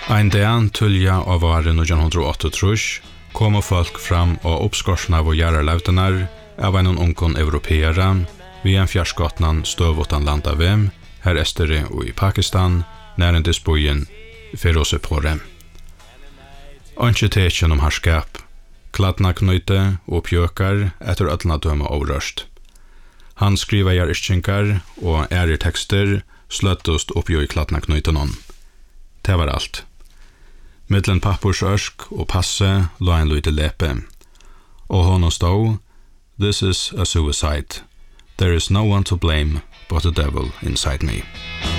Ein dag tulja av året 1938 kom folk fram og oppskorsna av gjerrarlautenar av en ungen europeere vi en fjerskotnan støvotan landa vem, her estere og i Pakistan, nærendis bojen Ferozepore. Anki tekjen om harskap, kladna knøyte og pjøkar etter öllna døma overrørst. Han skriva gjerriskinkar og ærir tekster sløttust oppjå i kladna knøytenon. Det var alt. Mittlen pappursørsk og passe la en lite lepe. Og honom stod, "This is a suicide. There is no one to blame but the devil inside me."